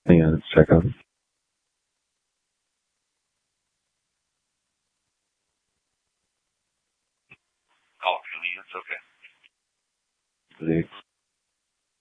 Hang on, let's check out. Oh, really? That's okay.